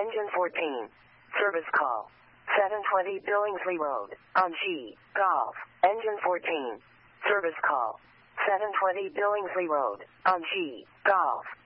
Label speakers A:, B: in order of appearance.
A: Engine 14. Service call. 720 Billingsley Road, on G, Golf. Engine 14. Service call. 720 Billingsley Road, on G, Golf.